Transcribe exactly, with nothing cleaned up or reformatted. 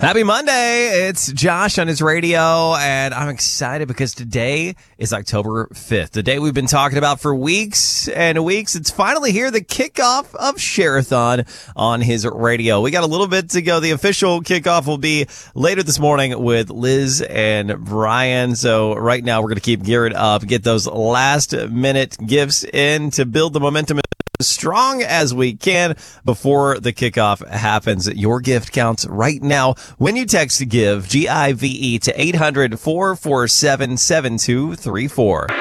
Happy Monday. It's Josh on his radio, and I'm excited because today is October fifth, the day we've been talking about for weeks and weeks. It's finally here, the kickoff of Share-a-thon on his radio. We got a little bit to go. The official kickoff will be later this morning with Liz and Brian. So right now we're going to keep gearing up, get those last minute gifts in to build the momentum as strong as we can before the kickoff happens. Your gift counts right now when you text GIVE, G I V E, to eight hundred, four four seven, seven two three four.